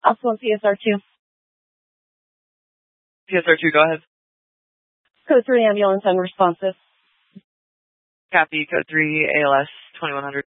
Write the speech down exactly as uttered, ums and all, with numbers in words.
Option P S R two. P S R two, go ahead. Code three ambulance unresponsive. Copy, code three, A L S twenty-one hundred.